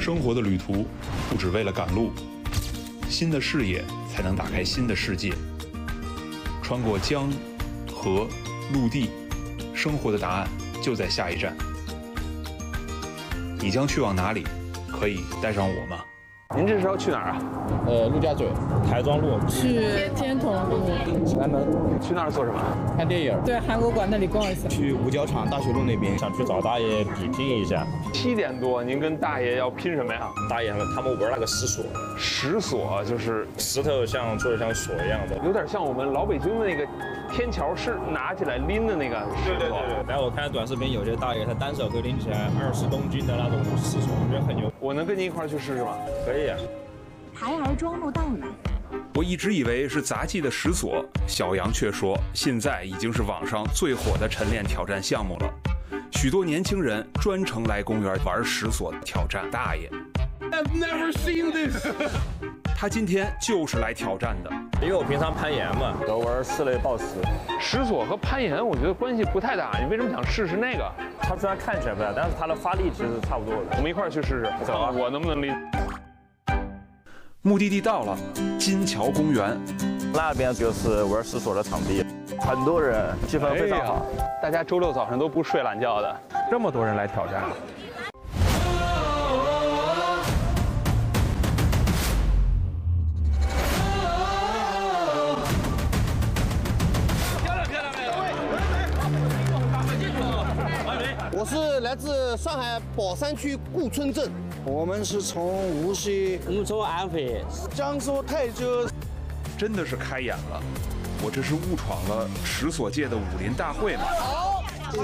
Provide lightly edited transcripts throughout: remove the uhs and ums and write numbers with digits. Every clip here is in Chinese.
生活的旅途不只为了赶路，新的视野才能打开新的世界。穿过江、河、陆地，生活的答案就在下一站。你将去往哪里？可以带上我吗？ 您这是要去哪儿啊？ 陆家嘴、台庄路， 去天童路、 西安门。 去那儿做什么？ 看电影。 对，韩国馆那里逛一下。 去五角场大学路那边，想去找大爷比拼一下。 7点多，您跟大爷要拼什么呀？ 大爷他们玩那个石锁。 石锁就是石头做的像锁一样的， 有点像我们老北京的那个天桥是拿起来拎的那个石头。 对。然后我看短视频，有些大爷他单手可以拎起来20公斤的那种石锁，我觉得很牛。 我能跟您一块儿去试试吗？ 可以啊。 台儿庄路到了。 我一直以为是杂技的石锁，小杨却说现在已经是网上最火的晨练挑战项目了。许多年轻人专程来公园玩石锁挑战大爷。 I've never seen this 他今天就是来挑战的， 因为我平常攀岩嘛，都玩4类抱石。 石锁和攀岩我觉得关系不太大，你为什么想试试那个？ 它虽然看起来不大，但是它的发力其实差不多的。 我们一块儿去试试， 走啊！ 我能不能拎？ 目的地到了，金桥公园， 那边就是玩石锁的场地，很多人，气氛非常好。 大家周6早上都不睡懒觉的，这么多人来挑战。 我是来自上海宝山区顾村镇，我们是从无锡， 我们从安徽， 江苏泰州， 真的是开眼了。我这是误闯了石锁界的武林大会吗？ 好，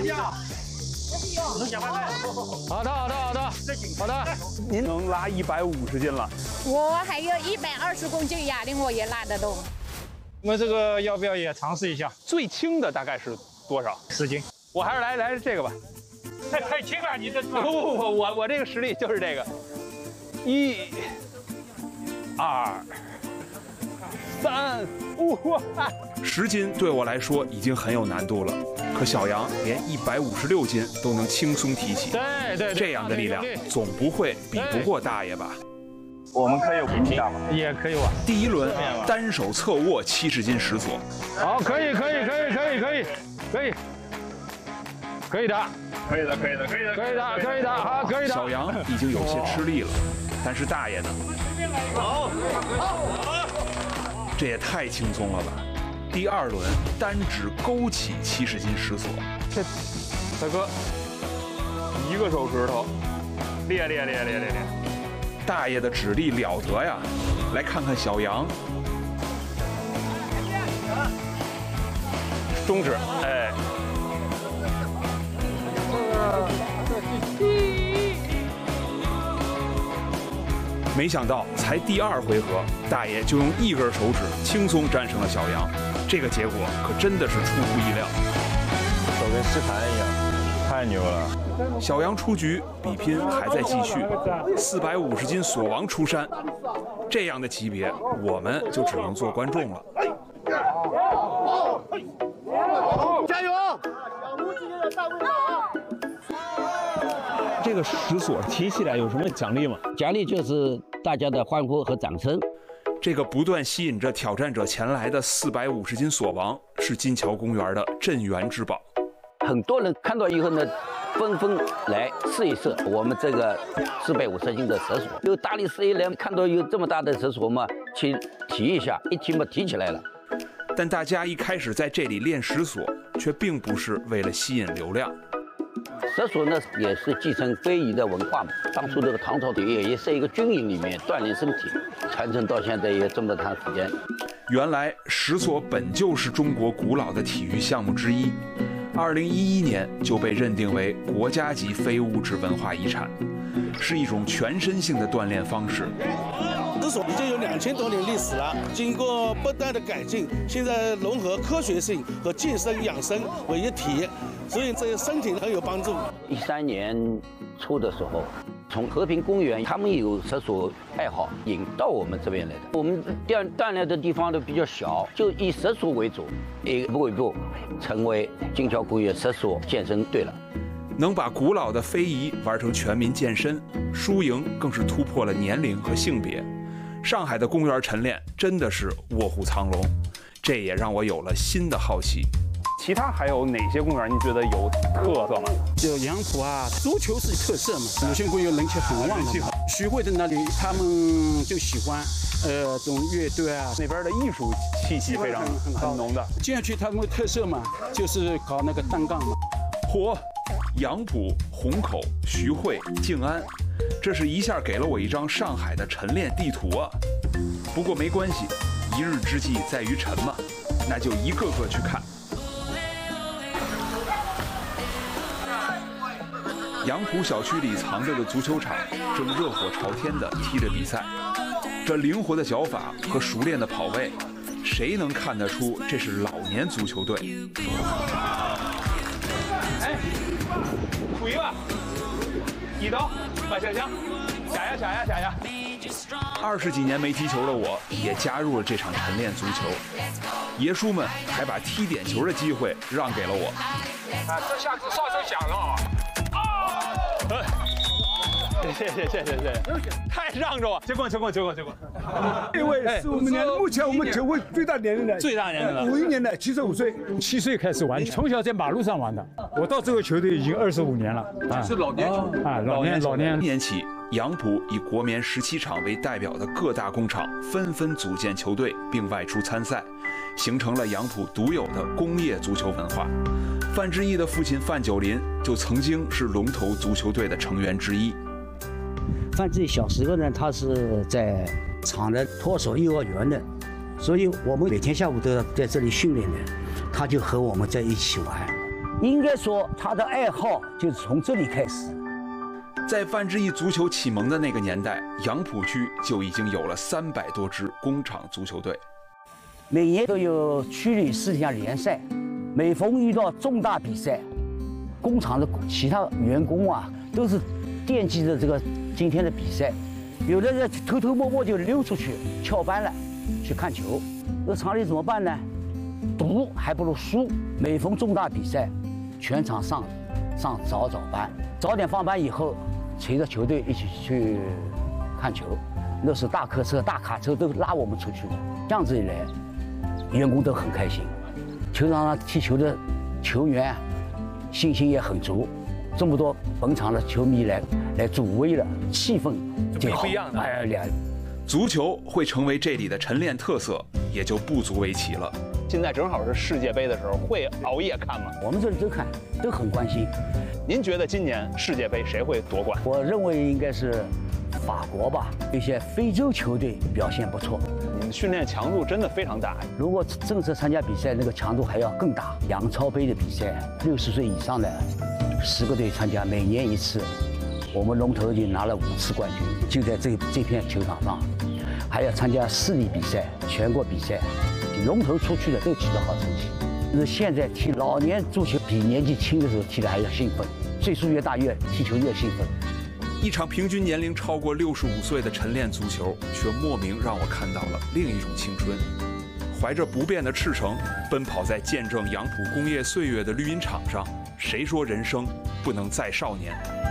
好的，您能拉150斤了， 我还有120公斤哑铃，我也拉得动。 我们这个要不要也尝试一下？ 最轻的大概是多少 10斤。 我还是来这个吧。 太轻了，你这不，我这个实力就是这个，1、2、3、5。 10斤对我来说已经很有难度了，可小杨连156斤都能轻松提起。 对， 这样的力量总不会比不过大爷吧？ 我们可以比拼一下吗？ 也可以玩。 第一轮单手侧握70斤石锁。 好，可以的，好，可以的。 小杨已经有些吃力了，但是大爷呢？ 好， 这也太轻松了吧！第2轮单指勾起70斤石锁。 这大哥1个手指头，练。 大爷的指力了得呀！来看看小杨， 中指，哎。 没想到才第2回合，大爷就用1根手指轻松战胜了小杨，这个结果可真的是出乎意料。 手跟吸盘一样，太牛了！ 小杨出局，比拼还在继续。450斤锁王出山，这样的级别我们就只能做观众了。 加油！ 这个石锁提起来有什么奖励吗？ 奖励就是大家的欢呼和掌声。 这个不断吸引着挑战者前来的450斤锁王，是金桥公园的镇园之宝。 很多人看到以后呢，纷纷来试一试我们这个450斤的石锁。有大力士一来看到有这么大的石锁嘛，去提一下，一提嘛提起来了。 但大家一开始在这里练石锁，却并不是为了吸引流量。 石锁呢也是继承非遗的文化嘛。当初这个唐朝的也是一个军营里面锻炼身体，传承到现在也这么长时间。 原来石锁本就是中国古老的体育项目之一，2011年就被认定为国家级非物质文化遗产，是一种全身性的锻炼方式。 石锁已经有2000多年历史了，经过不断的改进，现在融合科学性和健身养生为一体，所以对身体很有帮助。 13年初的时候，从和平公园他们有石锁爱好引到我们这边来的。我们锻炼的地方都比较小，就以石锁为主，一步一步成为金桥公园石锁健身队了。 能把古老的非遗玩成全民健身，输赢更是突破了年龄和性别。上海的公园晨练真的是卧虎藏龙，这也让我有了新的好奇。 其他还有哪些公园您觉得有特色吗？ 就杨浦啊，足球是特色嘛，鲁迅公园人气很旺的嘛。徐汇的那里他们就喜欢这种乐队啊， 那边的艺术气息非常很浓的。 接下去他们的特色嘛，就是搞那个单杠嘛。 嚯，杨浦、虹口、徐汇、静安，这是一下给了我一张上海的晨练地图啊！不过没关系，一日之计在于晨嘛，那就一个个去看。杨浦小区里藏着的足球场正热火朝天地踢着比赛，这灵活的脚法和熟练的跑位，谁能看得出这是老年足球队？ 哎，数一吧，一刀，把小枪，下呀。 20几年没踢球的我，也加入了这场晨练足球。爷叔们还把踢点球的机会让给了我。 啊，这下子哨声响了啊！ 谢谢，太让着我，结棍。 这位是我们目前我们球会最大年龄的，51年的，75岁 ，7岁开始玩，从小在马路上玩的。我到这个球队已经25年了， 是老年球啊，老年。 1年起，杨浦以国棉17厂为代表的各大工厂纷纷组建球队，并外出参赛，形成了杨浦独有的工业足球文化。范志毅的父亲范九林就曾经是龙头足球队的成员之一。 范志毅小时候呢，他是在厂的托手幼儿园的，所以我们每天下午都要在这里训练的，他就和我们在一起玩。应该说他的爱好就是从这里开始。 在范志毅足球启蒙的那个年代，杨浦区就已经有了300多支工厂足球队， 每年都有区里4项联赛。每逢遇到重大比赛，工厂的其他员工啊，都是惦记着这个今天的比赛，有的人偷偷摸摸就溜出去翘班了，去看球。那厂里怎么办呢？赌还不如输。每逢重大比赛，全场上早班，早点放班以后，随着球队一起去看球。那是大客车、大卡车都拉我们出去的，这样子一来，员工都很开心。球场上踢球的球员信心也很足，这么多本场的球迷来助威了，气氛就不一样的。 足球会成为这里的晨练特色，也就不足为奇了。 现在正好是世界杯的时候，会熬夜看吗？ 我们这里都看，都很关心。 您觉得今年世界杯谁会夺冠？ 我认为应该是法国吧，一些非洲球队表现不错。 你们训练强度真的非常大。 如果正式参加比赛，那个强度还要更大。杨超杯的比赛，60岁以上的10个队参加，每年一次。我们龙头已经拿了5次冠军，就在这片球场上。还要参加市里比赛、全国比赛，龙头出去的都取得好成绩。那现在踢老年足球比年纪轻的时候踢的还要兴奋，岁数越大越踢球越兴奋。 一场平均年龄超过65岁的晨练足球，却莫名让我看到了另一种青春。怀着不变的赤诚，奔跑在见证杨浦工业岁月的绿茵场上，谁说人生不能再少年？